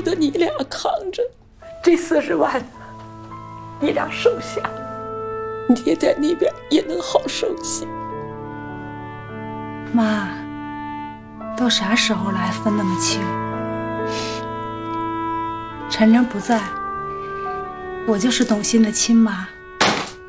得你俩扛着。这40万，你俩收下，爹在那边也能好受些。 妈，都啥时候了还分那么清？晨晨不在，我就是董鑫的亲妈。